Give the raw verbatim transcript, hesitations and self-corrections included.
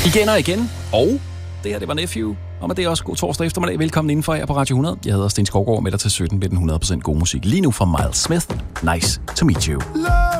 Igen og igen. Og det her, det var Nephew. Og med det er også god torsdag eftermiddag. Velkommen indenfor her på Radio hundrede. Jeg hedder Sten Skovgaard med dig til sytten med den hundrede procent gode musik. Lige nu fra Miles Smith. Nice to meet you.